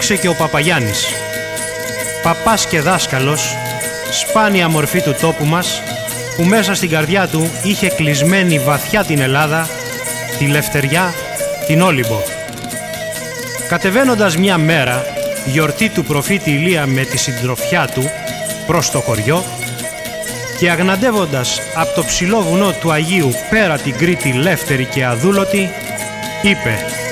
υπήρξε και ο Παπαγιάννης. Παπάς και δάσκαλος, σπάνια μορφή του τόπου μας, που μέσα στην καρδιά του είχε κλεισμένη βαθιά την Ελλάδα, τη Λευτεριά, την Όλυμπο. Κατεβαίνοντας μια μέρα, γιορτή του προφήτη Ηλία με τη συντροφιά του, προς το χωριό, και αγναντεύοντας από το ψηλό βουνό του Αγίου πέρα την Κρήτη λεύτερη και αδούλωτη, είπε: